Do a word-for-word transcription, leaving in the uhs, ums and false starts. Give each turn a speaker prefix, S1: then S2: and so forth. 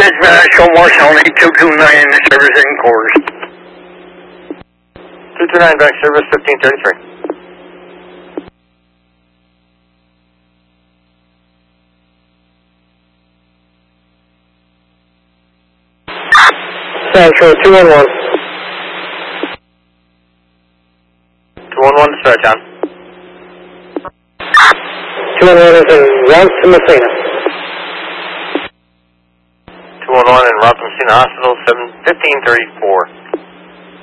S1: Dispatch, Omar County, two two nine, service in course.
S2: two two nine, back service, fifteen thirty-three.
S3: Central, two one one.
S2: two one one, dispatch on.
S3: two one one is in route to Messina.
S2: two one one in route to Messina Hospital, fifteen thirty-four.